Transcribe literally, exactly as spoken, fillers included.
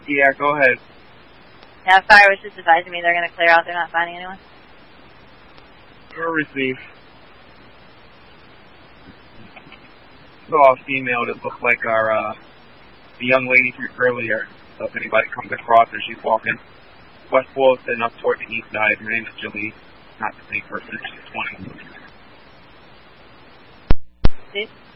Yeah, go ahead. Yeah, fire was just advising me they're going to clear out. They're not finding anyone. Or receive. Saw a female that looked like our, uh, the young lady from earlier. So if anybody comes across her, she's walking West Boylston up toward the east side. Her name is Julie. Not the same person. She's twenty. See?